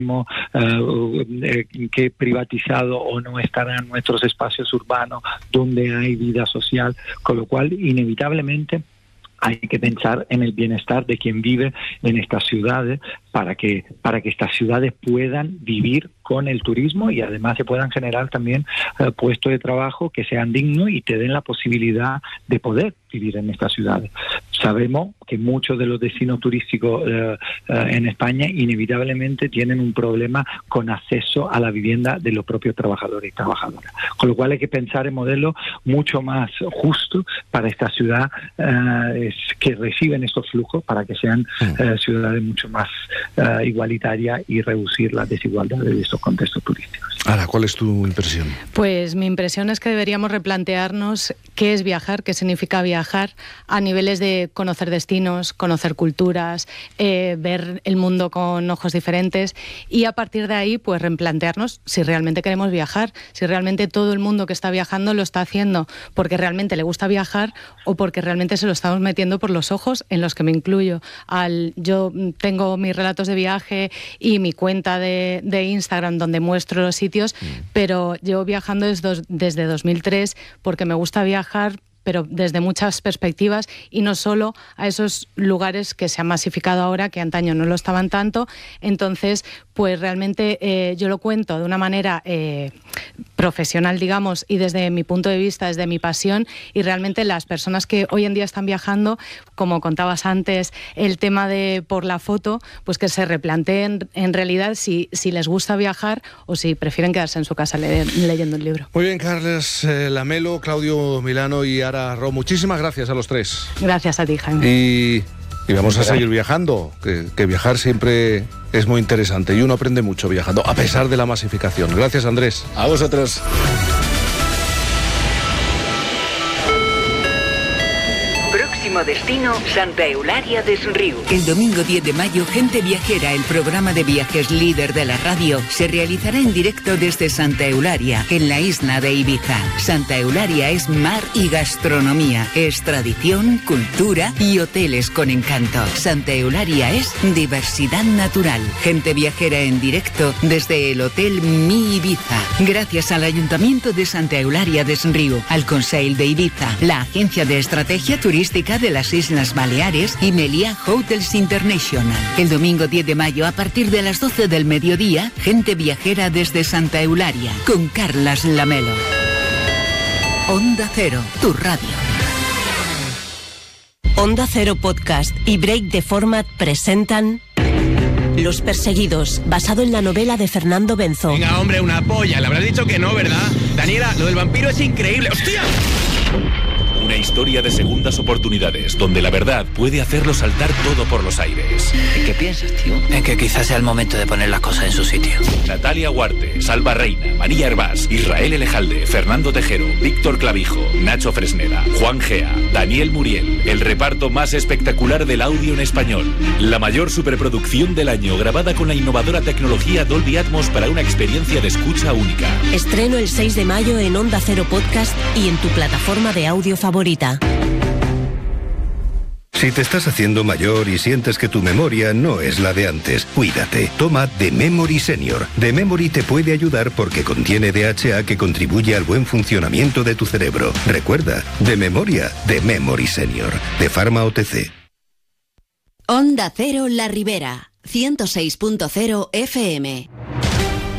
qué privatizado o no estarán nuestros espacios urbanos donde hay vida social, con lo cual inevitablemente hay que pensar en el bienestar de quien vive en estas ciudades para que estas ciudades puedan vivir con el turismo y además se puedan generar también puestos de trabajo que sean dignos y te den la posibilidad de poder vivir en estas ciudades. Sabemos que muchos de los destinos turísticos en España inevitablemente tienen un problema con acceso a la vivienda de los propios trabajadores y trabajadoras. Con lo cual hay que pensar en modelos mucho más justos para esta ciudad que reciben estos flujos para que sean ciudades mucho más igualitarias y reducir las desigualdades de estos contextos turísticos. Ara, ¿cuál es tu impresión? Pues mi impresión es que deberíamos replantearnos qué es viajar, qué significa viajar a niveles de conocer destinos, conocer culturas, ver el mundo con ojos diferentes y a partir de ahí pues replantearnos si realmente queremos viajar, si realmente todo el mundo que está viajando lo está haciendo porque realmente le gusta viajar o porque realmente se lo estamos metiendo por los ojos, en los que me incluyo. Yo tengo mis relatos de viaje y mi cuenta de Instagram donde muestro los sitios, pero llevo viajando desde 2003 porque me gusta viajar, pero desde muchas perspectivas y no solo a esos lugares que se han masificado ahora, que antaño no lo estaban tanto. Entonces, pues realmente yo lo cuento de una manera profesional, digamos, y desde mi punto de vista, desde mi pasión, y realmente las personas que hoy en día están viajando, como contabas antes, el tema de por la foto, pues que se replanteen en realidad si les gusta viajar o si prefieren quedarse en su casa leyendo un libro. Muy bien, Carles Lamelo, Claudio Milano y Ara Ro, muchísimas gracias a los tres. Gracias a ti, Jaime. Y vamos a seguir viajando, que viajar siempre es muy interesante y uno aprende mucho viajando, a pesar de la masificación. Gracias, Andrés. A vosotros. Próximo destino, Santa Eulalia des Riu. El domingo 10 de mayo, Gente Viajera, el programa de viajes líder de la radio, se realizará en directo desde Santa Eulalia, en la isla de Ibiza. Santa Eulalia es mar y gastronomía, es tradición, cultura y hoteles con encanto. Santa Eulalia es diversidad natural. Gente Viajera en directo desde el Hotel Mi Ibiza. Gracias al Ayuntamiento de Santa Eulalia des Riu, al Consell de Ibiza, la Agencia de Estrategia Turística de las Islas Baleares y Meliá Hotels International. El domingo 10 de mayo, a partir de las 12 del mediodía, Gente Viajera desde Santa Eulalia, con Carles Lamelo. Onda Cero, tu radio. Onda Cero Podcast y Break the Format presentan Los Perseguidos, basado en la novela de Fernando Benzo. Venga, hombre, una polla. Le habrás dicho que no, ¿verdad? Daniela, lo del vampiro es increíble. ¡Hostia! Una historia de segundas oportunidades, donde la verdad puede hacerlo saltar todo por los aires. ¿En qué piensas, tío? En que quizás sea el momento de poner las cosas en su sitio. Natalia Huarte, Salva Reina, María Hervás, Israel Elejalde, Fernando Tejero, Víctor Clavijo, Nacho Fresneda, Juan Gea, Daniel Muriel. El reparto más espectacular del audio en español. La mayor superproducción del año, grabada con la innovadora tecnología Dolby Atmos para una experiencia de escucha única. Estreno el 6 de mayo en Onda Cero Podcast y en tu plataforma de audio favorita. Si te estás haciendo mayor y sientes que tu memoria no es la de antes, cuídate. Toma The Memory Senior. The Memory te puede ayudar porque contiene DHA que contribuye al buen funcionamiento de tu cerebro. Recuerda, de memoria, The Memory Senior, de Pharma OTC. Onda Cero La Ribera, 106.0 FM.